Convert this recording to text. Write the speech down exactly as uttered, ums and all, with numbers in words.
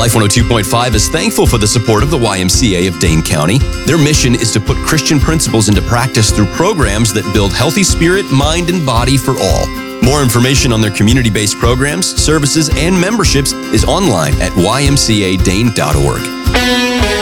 Life one oh two point five is thankful for the support of the Y M C A of Dane County. Their mission is to put Christian principles into practice through programs that build healthy spirit, mind, and body for all. More information on their community-based programs, services, and memberships is online at y m c a dane dot org.